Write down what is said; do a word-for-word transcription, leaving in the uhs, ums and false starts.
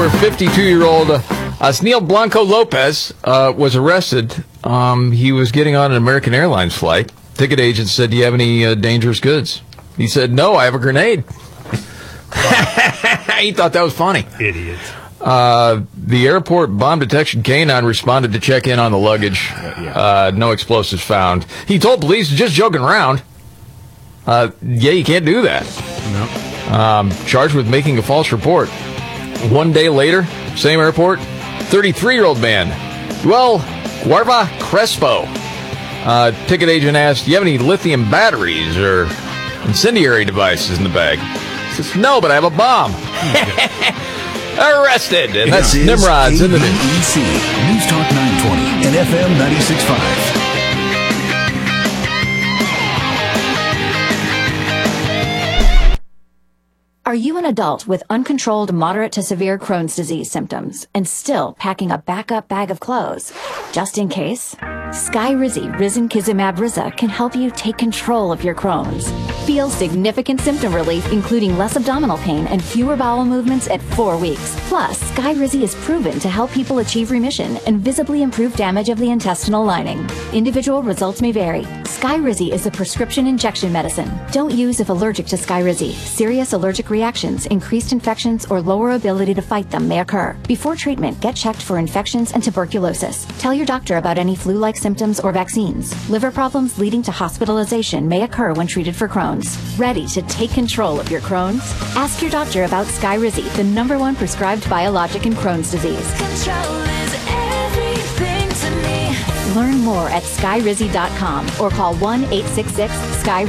fifty-two-year-old uh, Asniel Blanco Lopez uh, was arrested. Um, he was getting on an American Airlines flight. Ticket agent said, "Do you have any uh, dangerous goods?" He said, "No, I have a grenade." He thought that was funny. Idiot. Uh, the airport bomb detection canine responded to check in on the luggage. Uh, no explosives found. He told police, just joking around. Uh, yeah, you can't do that. No. Um, charged with making a false report. One day later, same airport, thirty-three-year-old man, Well, Guarva Crespo. Uh, ticket agent asked, "Do you have any lithium batteries or incendiary devices in the bag?" He says, "No, but I have a bomb." Arrested. And that's Nimrod's in the news. News Talk nine twenty and F M ninety-six point five. Are you an adult with uncontrolled moderate to severe Crohn's disease symptoms and still packing a backup bag of clothes? Just in case, Skyrizi Risankizumab Riza can help you take control of your Crohn's. Feel significant symptom relief, including less abdominal pain and fewer bowel movements at four weeks. Plus, Skyrizi is proven to help people achieve remission and visibly improve damage of the intestinal lining. Individual results may vary. Skyrizi is a prescription injection medicine. Don't use if allergic to Skyrizi. Serious allergic reactions, increased infections, or lower ability to fight them may occur. Before treatment, get checked for infections and tuberculosis. Tell your doctor about any flu-like symptoms or vaccines. Liver problems leading to hospitalization may occur when treated for Crohn's. Ready to take control of your Crohn's? Ask your doctor about Skyrizi, the number one prescribed biologic in Crohn's disease. Control is everything to me. Learn more at skyrizi dot com or call one eight six six S K Y